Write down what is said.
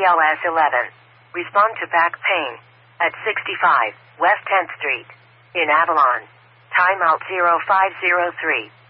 BLS 11. Respond to back pain. At 65 West 10th Street. In Avalon. Timeout 0503.